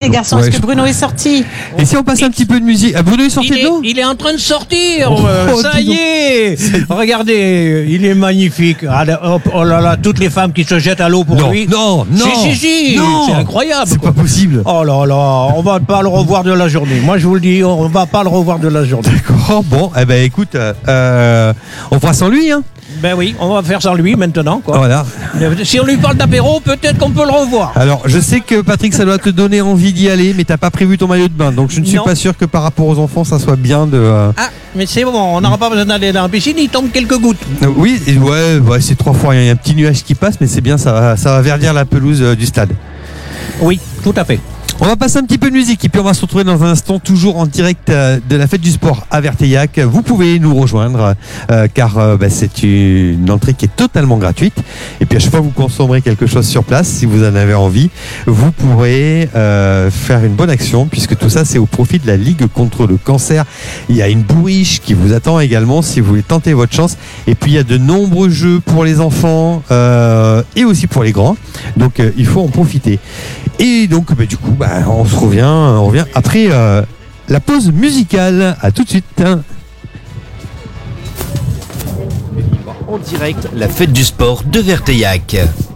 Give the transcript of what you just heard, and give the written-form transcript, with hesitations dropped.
les garçons, Ouais, est-ce que Bruno est sorti? Et si on passe un petit peu de musique, Bruno est sorti de l'eau. Il est en train de sortir. Ça dis y est. Regardez, il est magnifique. Ah, oh là là, toutes les femmes qui se jettent à l'eau pour lui. Non. Si. Non. C'est incroyable. C'est pas possible. Oh là là, on va pas le revoir de la journée. Moi, je vous le dis, on va pas le revoir de la journée. D'accord. Bon, écoute, on fera sans lui, hein. Ben oui, on va faire sans lui maintenant, quoi. Voilà. Si on lui parle d'apéro, peut-être qu'on peut le revoir. Alors, je sais que Patrick, ça doit te donner envie d'y aller, mais t'as pas prévu ton maillot de bain, donc je ne suis Non. pas sûr que par rapport aux enfants, ça soit bien de. Ah, mais c'est bon, on n'aura pas besoin d'aller dans la piscine, il tombe quelques gouttes. Oui, ouais, c'est 3 fois rien. Il y a un petit nuage qui passe, mais c'est bien, ça va verdir la pelouse du stade. Oui, tout à fait. On va passer un petit peu de musique et puis on va se retrouver dans un instant toujours en direct de la fête du sport à Verteillac. Vous pouvez nous rejoindre car c'est une entrée qui est totalement gratuite. Et puis à chaque fois que vous consommerez quelque chose sur place, si vous en avez envie, vous pourrez faire une bonne action puisque tout ça c'est au profit de la Ligue contre le cancer. Il y a une bourriche qui vous attend également si vous voulez tenter votre chance. Et puis il y a de nombreux jeux pour les enfants et aussi pour les grands. Donc il faut en profiter. Et donc du coup on revient après la pause musicale. À tout de suite. En direct, la fête du sport de Verteillac.